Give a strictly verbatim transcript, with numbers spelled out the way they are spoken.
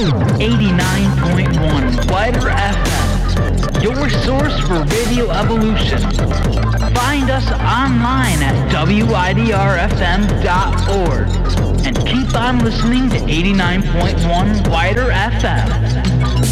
eighty-nine point one Wider F M, your source for radio evolution. Find us online at W I D R F M dot org and keep on listening to eighty-nine point one Wider F M.